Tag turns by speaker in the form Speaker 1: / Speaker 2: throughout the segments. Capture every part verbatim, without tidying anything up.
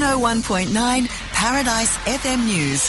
Speaker 1: oh one point nine Paradise F M News.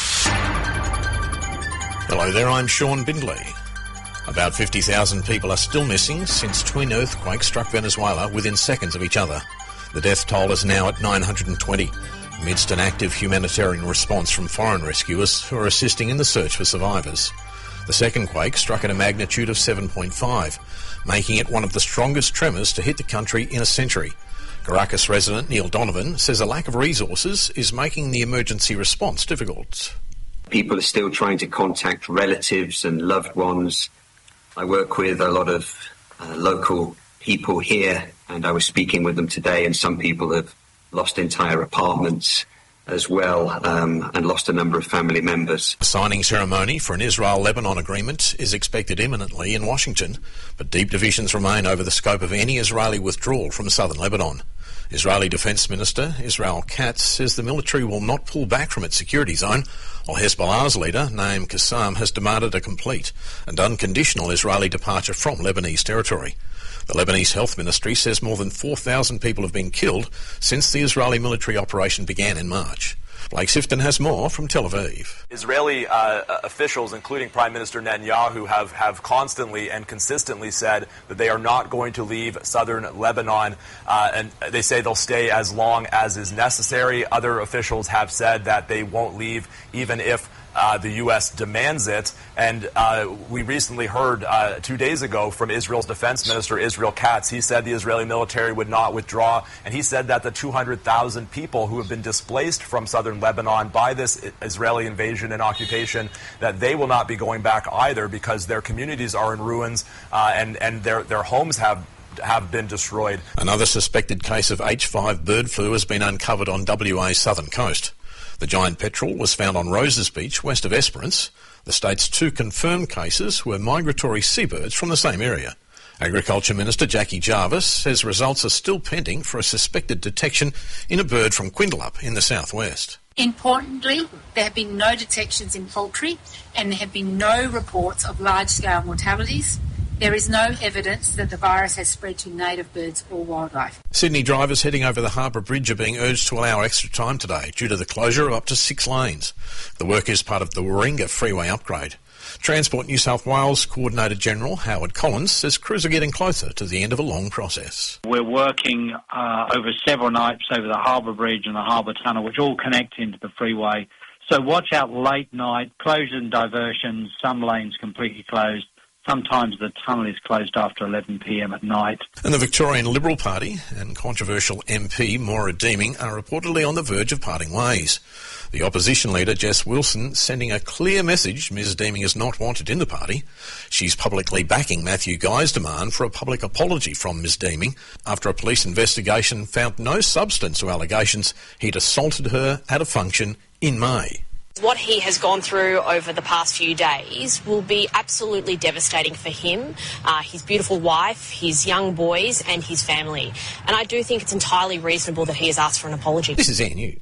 Speaker 2: Hello there, I'm Sean Bindley. About fifty thousand people are still missing since twin earthquakes struck Venezuela within seconds of each other. The death toll is now at nine hundred twenty, amidst an active humanitarian response from foreign rescuers who are assisting in the search for survivors. The second quake struck at a magnitude of seven point five, making it one of the strongest tremors to hit the country in a century. Caracas resident Neil Donovan says a lack of resources is making the emergency response difficult.
Speaker 3: People are still trying to contact relatives and loved ones. I work with a lot of uh, local people here, and I was speaking with them today, and some people have lost entire apartments as well, um, and lost a number of family members.
Speaker 2: A signing ceremony for an Israel-Lebanon agreement is expected imminently in Washington, but deep divisions remain over the scope of any Israeli withdrawal from southern Lebanon. Israeli Defence Minister Israel Katz says the military will not pull back from its security zone, while Hezbollah's leader, Naim Qassam, has demanded a complete and unconditional Israeli departure from Lebanese territory. The Lebanese Health Ministry says more than four thousand people have been killed since the Israeli military operation began in March. Blake Sifton has more from Tel Aviv.
Speaker 4: Israeli uh, officials, including Prime Minister Netanyahu, have, have constantly and consistently said that they are not going to leave southern Lebanon, uh, and they say they'll stay as long as is necessary. Other officials have said that they won't leave even if Uh, the U S demands it, and uh, we recently heard uh, two days ago from Israel's defense minister, Israel Katz. He said the Israeli military would not withdraw, and he said that the two hundred thousand people who have been displaced from southern Lebanon by this Israeli invasion and occupation, that they will not be going back either because their communities are in ruins uh, and, and their, their homes have have been destroyed.
Speaker 2: Another suspected case of H five bird flu has been uncovered on W A's southern coast. The giant petrel was found on Roses Beach, west of Esperance. The state's two confirmed cases were migratory seabirds from the same area. Agriculture Minister Jackie Jarvis says results are still pending for a suspected detection in a bird from Quindalup in the southwest.
Speaker 5: Importantly, there have been no detections in poultry and there have been no reports of large-scale mortalities. There is no evidence that the virus has spread to native birds or wildlife.
Speaker 2: Sydney drivers heading over the Harbour Bridge are being urged to allow extra time today due to the closure of up to six lanes. The work is part of the Warringah freeway upgrade. Transport New South Wales Coordinator General Howard Collins says crews are getting closer to the end of a long process.
Speaker 6: We're working uh, over several nights over the Harbour Bridge and the Harbour Tunnel, which all connect into the freeway. So watch out late night, closures and diversions, some lanes completely closed. Sometimes the tunnel is closed after eleven p m at night.
Speaker 2: And the Victorian Liberal Party and controversial M P Maura Deeming are reportedly on the verge of parting ways. The opposition leader, Jess Wilson, sending a clear message Ms Deeming is not wanted in the party. She's publicly backing Matthew Guy's demand for a public apology from Ms Deeming after a police investigation found no substance to allegations he'd assaulted her at a function in May.
Speaker 7: What he has gone through over the past few days will be absolutely devastating for him, uh, his beautiful wife, his young boys and his family. And I do think it's entirely reasonable that he has asked for an apology.
Speaker 2: This is Air News.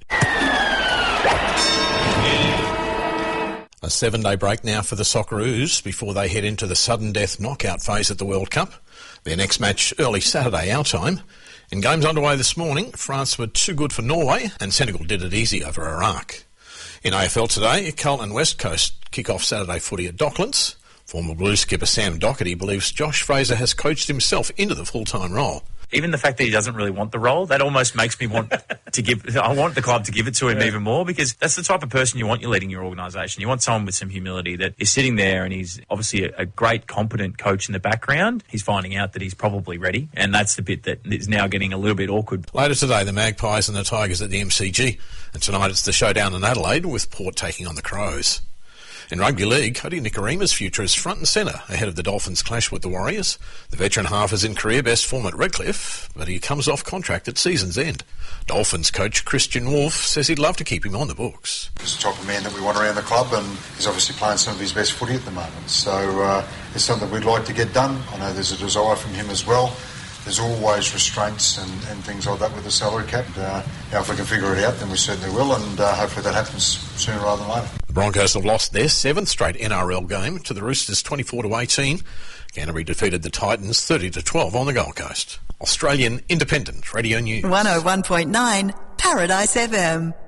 Speaker 2: A seven-day break now for the Socceroos before they head into the sudden death knockout phase at the World Cup. Their next match early Saturday, our time. In games underway this morning, France were too good for Norway and Senegal did it easy over Iraq. In A F L today, Carlton and West Coast kick off Saturday footy at Docklands. Former Blues skipper Sam Docherty believes Josh Fraser has coached himself into the full-time role.
Speaker 8: Even the fact that he doesn't really want the role, that almost makes me want to give... I want the club to give it to him yeah. even more, because that's the type of person you want you leading your organisation. You want someone with some humility that is sitting there and he's obviously a, a great, competent coach in the background. He's finding out that he's probably ready, and that's the bit that is now getting a little bit awkward.
Speaker 2: Later today, the Magpies and the Tigers at the M C G, and tonight it's the showdown in Adelaide with Port taking on the Crows. In rugby league, Cody Nikorima's future is front and centre ahead of the Dolphins' clash with the Warriors. The veteran half is in career best form at Redcliffe, but he comes off contract at season's end. Dolphins coach Christian Wolf says he'd love to keep him on the books.
Speaker 9: He's the type of man that we want around the club, and he's obviously playing some of his best footy at the moment. So uh, it's something we'd like to get done. I know there's a desire from him as well. There's always restraints and, and things like that with the salary cap. Uh, now, if we can figure it out, then we certainly will, and uh, hopefully that happens sooner rather than later.
Speaker 2: The Broncos have lost their seventh straight N R L game to the Roosters twenty-four to eighteen. Canterbury defeated the Titans thirty to twelve on the Gold Coast. Australian Independent Radio News.
Speaker 1: one oh one point nine Paradise F M.